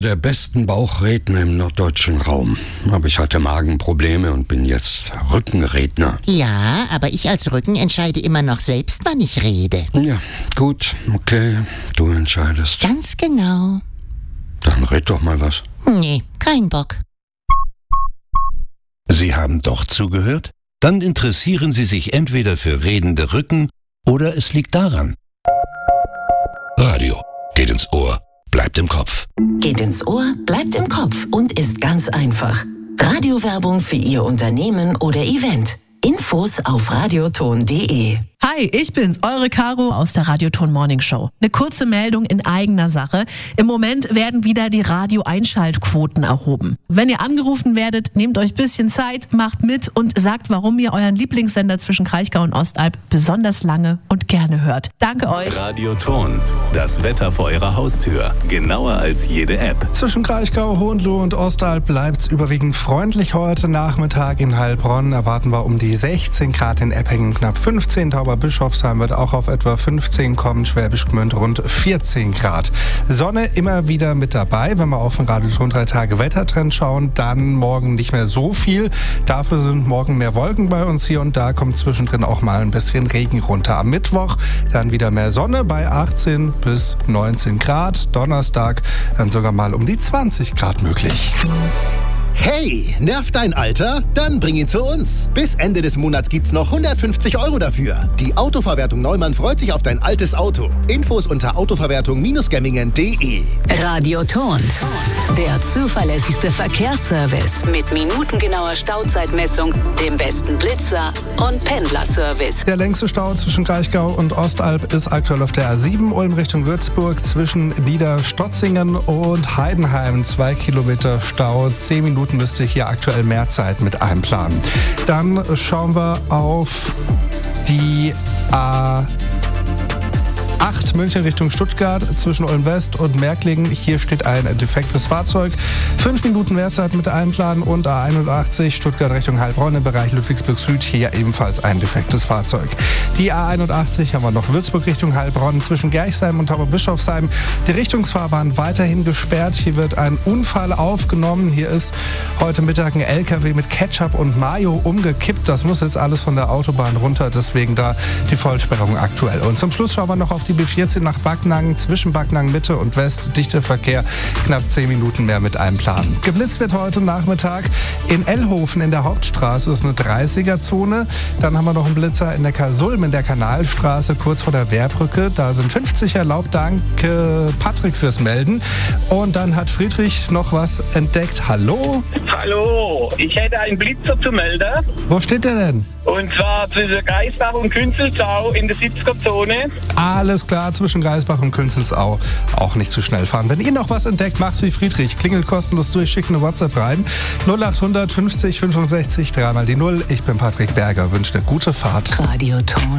der besten Bauchredner im norddeutschen Raum. Aber ich hatte Magenprobleme und bin jetzt Rückenredner. Ja, aber ich als Rücken entscheide immer noch selbst, wann ich rede. Ja, gut, okay, du entscheidest. Ganz genau. Dann red doch mal was. Nee, kein Bock. Sie haben doch zugehört? Dann interessieren Sie sich entweder für redende Rücken oder es liegt daran. Radio geht ins Ohr, bleibt im Kopf. Geht ins Ohr, bleibt im Kopf und ist ganz einfach. Radiowerbung für Ihr Unternehmen oder Event. Infos auf radioton.de. Hi, ich bin's, eure Caro aus der Radioton Morning Show. Eine kurze Meldung in eigener Sache. Im Moment werden wieder die Radio-Einschaltquoten erhoben. Wenn ihr angerufen werdet, nehmt euch ein bisschen Zeit, macht mit und sagt, warum ihr euren Lieblingssender zwischen Kraichgau und Ostalb besonders lange und gerne hört. Danke euch. Radioton, das Wetter vor eurer Haustür. Genauer als jede App. Zwischen Kraichgau, Hohenlohe und Ostalb bleibt's überwiegend freundlich heute Nachmittag. In Heilbronn erwarten wir um die 16 Grad, in Eppingen knapp 15, Tauberbischofsheim wird auch auf etwa 15 kommen, Schwäbisch Gmünd rund 14 Grad. Sonne immer wieder mit dabei. Wenn wir auf den Radioton 3 Tage Wettertrend schauen, dann morgen nicht mehr so viel. Dafür sind morgen mehr Wolken bei uns hier und da, kommt zwischendrin auch mal ein bisschen Regen runter. Am Mittwoch dann wieder mehr Sonne bei 18 bis 19 Grad. Donnerstag dann sogar mal um die 20 Grad möglich. Hey, nervt dein Alter? Dann bring ihn zu uns. Bis Ende des Monats gibt's noch 150 € dafür. Die Autoverwertung Neumann freut sich auf dein altes Auto. Infos unter autoverwertung-gemmingen.de. Radioton, der zuverlässigste Verkehrsservice mit minutengenauer Stauzeitmessung, dem besten Blitzer und Pendlerservice. Der längste Stau zwischen Kraichgau und Ostalb ist aktuell auf der A7 Ulm Richtung Würzburg zwischen Niederstotzingen und Heidenheim. 2 Kilometer Stau, 10 Minuten müsste hier aktuell mehr Zeit mit einplanen. Dann schauen wir auf die A8 München Richtung Stuttgart zwischen Ulm West und Märklingen. Hier steht ein defektes Fahrzeug. 5 Minuten Mehrzeit mit einplanen und A81 Stuttgart Richtung Heilbronn im Bereich Ludwigsburg Süd. Hier ebenfalls ein defektes Fahrzeug. Die A81 haben wir noch Würzburg Richtung Heilbronn zwischen Gerchsheim und Tauberbischofsheim. Die Richtungsfahrbahn weiterhin gesperrt. Hier wird ein Unfall aufgenommen. Hier ist heute Mittag ein LKW mit Ketchup und Mayo umgekippt. Das muss jetzt alles von der Autobahn runter. Deswegen da die Vollsperrung aktuell. Und zum Schluss schauen wir noch auf die B14 nach Backnang, zwischen Backnang Mitte und West, dichter Verkehr, knapp 10 Minuten mehr mit einplanen. Geblitzt wird heute Nachmittag in Ellhofen in der Hauptstraße, ist eine 30er-Zone. Dann haben wir noch einen Blitzer in der Sulm in der Kanalstraße, kurz vor der Wehrbrücke. Da sind 50 erlaubt. Danke Patrick fürs Melden. Und dann hat Friedrich noch was entdeckt. Hallo? Hallo, ich hätte einen Blitzer zu melden. Wo steht der denn? Und zwar zwischen Greisbach und Künzelsau in der 70er-Zone. Alles klar, zwischen Greisbach und Künzelsau. Auch nicht zu schnell fahren. Wenn ihr noch was entdeckt, macht's wie Friedrich. Klingelt kostenlos durch, schickt eine WhatsApp rein. 0800 50 65 3 mal die 0. Ich bin Patrick Berger, wünsche eine gute Fahrt. Radioton.